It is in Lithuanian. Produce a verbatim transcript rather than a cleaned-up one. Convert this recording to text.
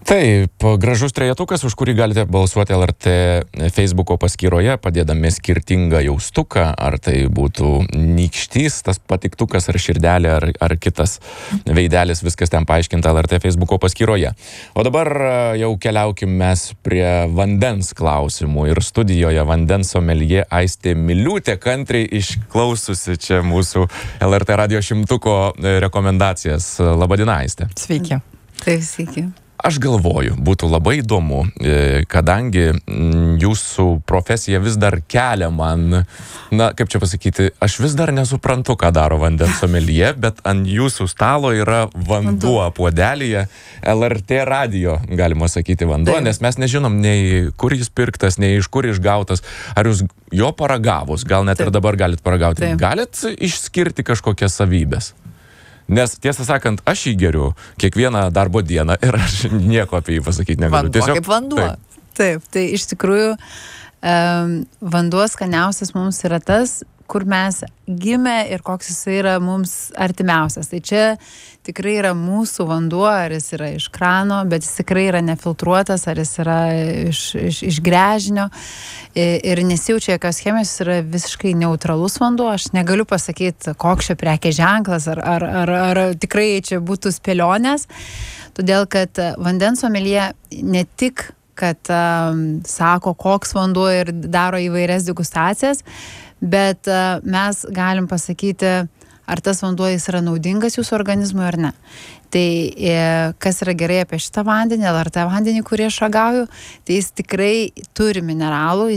Taip, gražus trejetukas, už kurį galite balsuoti L R T Facebooko paskyroje, padėdami skirtingą jaustuką, ar tai būtų nykštys, tas patiktukas, ar širdelė, ar, ar kitas veidelis, viskas ten paaiškinta L R T Facebooko paskyroje. O dabar jau keliaukim mes prie vandens klausimų ir studijoje vandens someljė Aistė Miliūtė kantriai išklaususi čia mūsų L R T radio šimtuko rekomendacijas. Labadiena, Aistė. Sveiki. Taip, sveiki. Aš galvoju, būtų labai įdomu, kadangi jūsų profesija vis dar kelia man, na, kaip čia pasakyti, aš vis dar nesuprantu, ką daro vandens someljė, bet ant jūsų stalo yra vanduo puodelyje, L R T radio, galima sakyti, vanduo, Taip. Nes mes nežinom nei kur jis pirktas, nei iš kur išgautas. Ar jūs jo paragavus, gal net Taip. Ir dabar galit paragauti, Taip. Galit išskirti kažkokias savybės? Nes, tiesą sakant, aš jį geriu kiekvieną darbo dieną ir aš nieko apie jį pasakyti negaliu. Vanduo Tiesiog, kaip vanduo. Taip, taip, tai iš tikrųjų um, vanduo skaniausias mums yra tas, kur mes gimė ir koks jis yra mums artimiausias. Tai čia tikrai yra mūsų vanduo, ar jis yra iš krano, bet jis tikrai yra nefiltruotas, ar jis yra iš, iš, iš gręžinio ir nesijaučia jokios chemijos, jis yra visiškai neutralus vanduo. Aš negaliu pasakyti, koks čia prekės ženklas, ar, ar, ar, ar tikrai čia būtų spėlionės, todėl kad vandens someljė ne tik kad um, sako, koks vanduo ir daro įvairias degustacijas, bet uh, mes galim pasakyti, ar tas vanduo jis yra naudingas jūsų organizmui ar ne. Tai e, kas yra gerai apie šitą vandenį, L R T vandenį, kurį aš ragauju, tai jis tikrai turi mineralų,